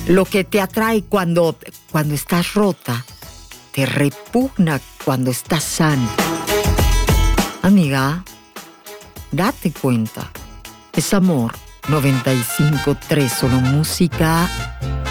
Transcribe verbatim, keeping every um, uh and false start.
Lo que te atrae cuando, cuando estás rota, te repugna cuando estás sana. Amiga, date cuenta. Es Amor noventa y cinco punto tres, solo música